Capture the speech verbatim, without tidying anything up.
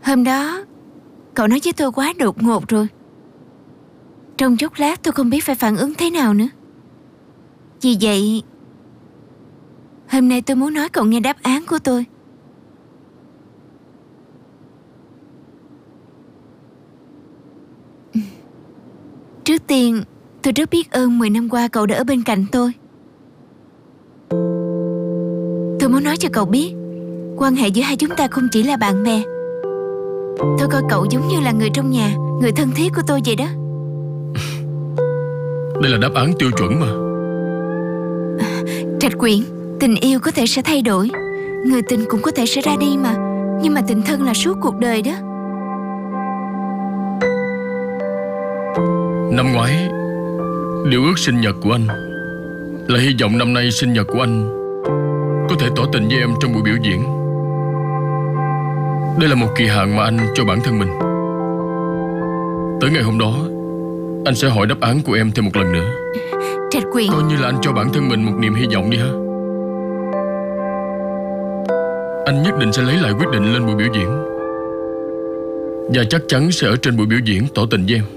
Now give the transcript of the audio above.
Hôm đó cậu nói với tôi quá đột ngột rồi. Trong chốc lát tôi không biết phải phản ứng thế nào nữa. Vì vậy hôm nay tôi muốn nói cậu nghe đáp án của tôi. Trước tiên, tôi rất biết ơn mười năm qua cậu đã ở bên cạnh tôi. Tôi muốn nói cho cậu biết, quan hệ giữa hai chúng ta không chỉ là bạn bè. Tôi coi cậu giống như là người trong nhà, người thân thiết của tôi vậy đó. Đây là đáp án tiêu chuẩn mà. Trạch Quyển, tình yêu có thể sẽ thay đổi, người tình cũng có thể sẽ ra đi mà. Nhưng mà tình thân là suốt cuộc đời đó. Năm ngoái, điều ước sinh nhật của anh là hy vọng năm nay sinh nhật của anh có thể tỏ tình với em trong buổi biểu diễn. Đây là một kỳ hạn mà anh cho bản thân mình. Tới ngày hôm đó, anh sẽ hỏi đáp án của em thêm một lần nữa. Trạch Quyển, coi như là anh cho bản thân mình một niềm hy vọng đi ha. Anh nhất định sẽ lấy lại quyết định lên buổi biểu diễn, và chắc chắn sẽ ở trên buổi biểu diễn tỏ tình với em.